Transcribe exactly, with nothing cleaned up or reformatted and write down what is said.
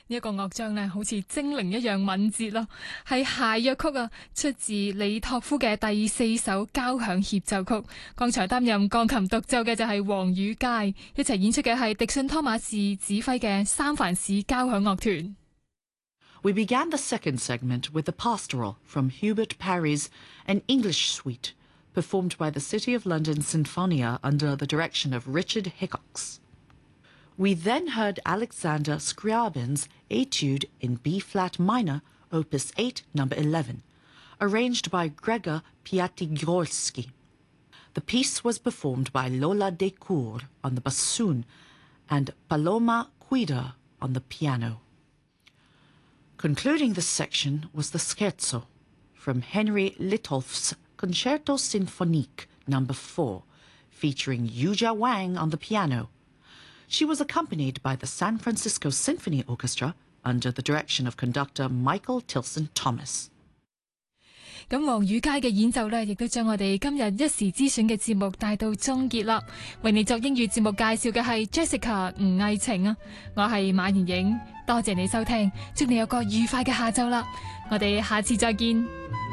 呢一個樂章呢，好似精靈一樣敏捷咯，係諧謔曲啊，出自李托夫嘅第四首交響協奏曲。剛才擔任鋼琴獨奏嘅就係黃宇佳，一齊演出嘅係迪遜托馬士指揮嘅三藩市交響樂團。 We began the second segment with the Pastoral from Hubert Parry's An English Suite, performed by the City of London Sinfonia under the direction of Richard Hickox. We then heard Alexander Scriabin's Etude in B-flat minor, Opus eight, number eleven, arranged by Gregor Piatigorsky. The piece was performed by Lola Decour on the bassoon and Paloma Cuida on the piano. Concluding this section was the Scherzo from Henry Litolf's Concerto Sinfonique number four, featuring Yuja Wang on the piano. She was accompanied by the San Francisco Symphony Orchestra under the direction of conductor Michael Tilson Thomas. 咁黃宇佳嘅演奏呢，亦都將我哋今日一時之選嘅節目帶到終結啦。為你作英語節目介紹嘅係 Jessica 吳藝晴啊，我係馬妍影，多謝你收聽，祝你有個愉快嘅下晝啦，我哋下次再見。